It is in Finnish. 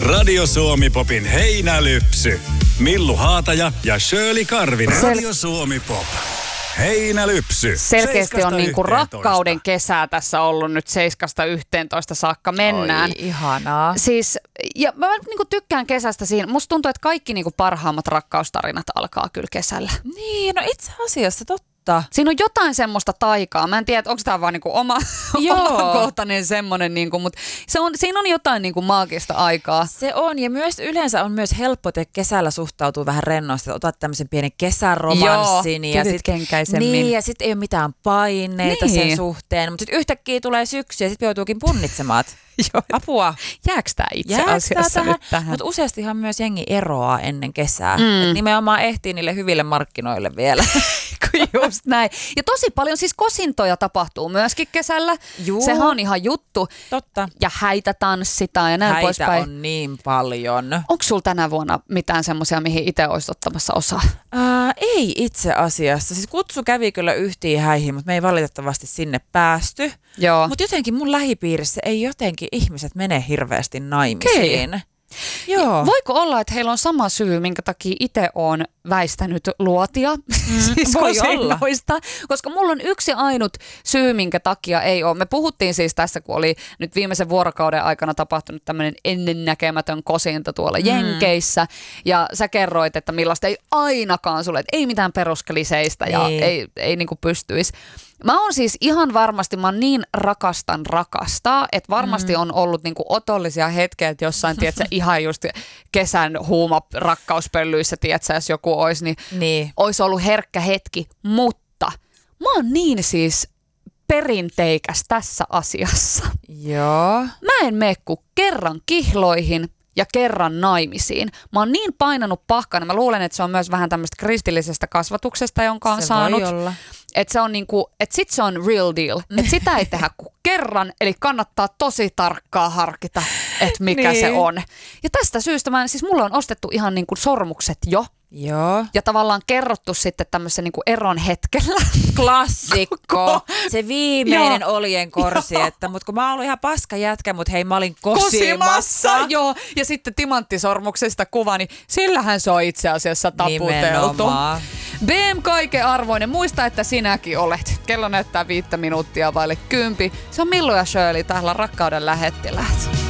Radio Suomi Popin heinälypsy. Millu Haataja ja Shirley Karvinen. Radio Suomi Pop. Heinälypsy. Selkeästi on niinku rakkauden kesää tässä ollut nyt 7-11 saakka mennään. Oi, ihanaa. Siis, ja mä niinku tykkään kesästä siinä. Musta tuntuu, että kaikki niinku parhaimmat rakkaustarinat alkaa kyllä kesällä. Niin, no itse asiassa totta. Siinä on jotain semmoista taikaa. Mä en tiedä, onko tämä vaan niinku omakohtainen semmoinen, niinku, mutta siinä on jotain niinku maagista aikaa. Se on, ja myös yleensä on myös helppo kesällä suhtautua vähän rennosti, että otat tämmöisen pienen kesäromanssin. Joo, kevytkenkäisemmin. Niin, ja sitten ei ole mitään paineita sen suhteen, mutta sitten yhtäkkiä tulee syksy ja sitten joutuukin punnitsemaan. Apua. Jääkö tämä itse asiassa nyt tähän? Mutta useastihan myös jengi eroaa ennen kesää. Et nimenomaan ehtii niille hyville markkinoille vielä. Just näin. Ja tosi paljon siis kosintoja tapahtuu myöskin kesällä. Juu. Sehän on ihan juttu. Totta. Ja häitä tanssitaan ja näin poispäin. Häitä on niin paljon. Onko sulla tänä vuonna mitään semmoisia, mihin itse olisit ottamassa osaa? Ei itse asiassa. Siis kutsu kävi kyllä yhtiin häihin, mutta me ei valitettavasti sinne päästy. Mutta jotenkin mun lähipiirissä ei jotenkin ihmiset mene hirveästi naimisiin. Okay. Joo. Voiko olla, että heillä on sama syy, minkä takia itse olen väistänyt luotia? Siis voi olla. Koska mulla on yksi ainut syy, minkä takia ei ole. Me puhuttiin siis tässä, kun oli nyt viimeisen vuorokauden aikana tapahtunut tämmöinen ennennäkemätön kosinta tuolla Jenkeissä. Ja sä kerroit, että millaista ei ainakaan sulle, että ei mitään peruskliseistä ja ei niinku pystyisi. Mä oon siis ihan varmasti, mä oon niin rakastaa, että varmasti on ollut niinku otollisia hetkiä, että jossain, tiedätkö, ihan just kesän huuma rakkauspöllyissä, tiedätkö, jos joku olisi, niin olisi ollut herkkä hetki, mutta mä oon niin siis perinteikäs tässä asiassa. Joo. Mä en mene kuin kerran kihloihin ja kerran naimisiin. Mä oon niin painanut pahkana, mä luulen, että se on myös vähän tämmöistä kristillisestä kasvatuksesta, jonka on saanut. Se voi olla. Että se on niinku, että sit se on real deal. Että sitä ei tehdä kuin kerran, eli kannattaa tosi tarkkaa harkita, että mikä se on. Ja tästä syystä mulla on ostettu ihan niinku sormukset jo. Joo. Ja tavallaan kerrottu sitten tämmöisen niinku eron hetkellä. Klassikko. Se viimeinen oljenkorsi, että mut kun mä oon ollut ihan paska jätkä, mut hei mä olin kosimassa. Joo, ja sitten timanttisormuksesta kuva, niin sillähän se on itse asiassa taputeltu. Nimenomaan. BM kaiken arvoinen, muista, että sinäkin olet. Kello näyttää 5 minuuttia vaille 10. Se on Millu ja Shirley täällä Rakkauden lähettiläät.